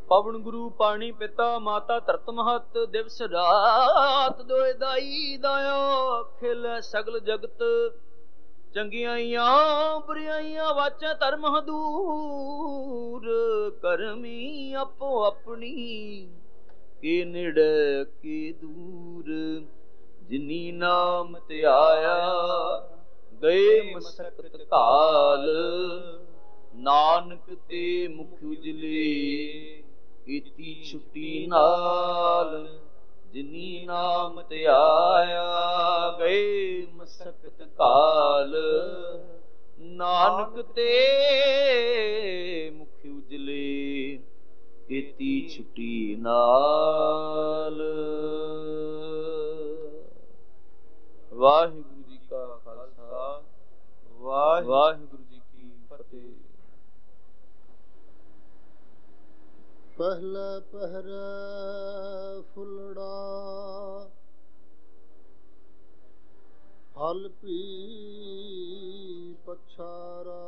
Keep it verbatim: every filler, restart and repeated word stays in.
ਪਵਨ ਗੁਰੂ ਪਾਣੀ ਪਿਤਾ ਮਾਤਾ ਧਰਤ ਮਹਤ ਦਿਵਸ ਰਾਤ ਦੋਇ ਦਾਈ ਦਾਇਆ ਖਿਲ ਸਗਲ ਜਗਤ ਚੰਗਿਆਈਆਂ ਬੁਰਾਈਆਂ ਵਾਚੈ ਧਰਮ ਹਦੂਰ ਕਰਮੀ ਆਪੋ ਆਪਣੀ ਕੀ ਨੇੜੇ ਕੀ ਦੂਰ ਜਿਨੀ ਨਾਮ ਧਿਆਇਆ ਗਏ ਮਸਕਤ ਕਾਲ ਨਾਨਕ ਤੇ ਮੁਖ ਉਜਲੇ ਕੀਤੀ ਛੁੱਟੀ ਨਾਲ ਜਿਨੀ ਨਾਮ ਧਿਆਇਆ ਗਏ ਮਸਕਤ ਕਾਲ ਨਾਨਕ ਤੇ ਮੁਖ ਉਜਲੇ ਕੀਤੀ ਛੁੱਟੀ ਨਾਲ। ਵਾਹਿਗੁਰੂ ਜੀ ਕਾ ਖਾਲਸਾ ਵਾਹਿਗੁਰੂ ਜੀ ਕੀ ਫਤਿਹ। ਪਹਿਲਾ ਪਹਿਰਾ ਫੁੱਲੜਾ ਫਲ ਪੀ ਪਛਾਰਾ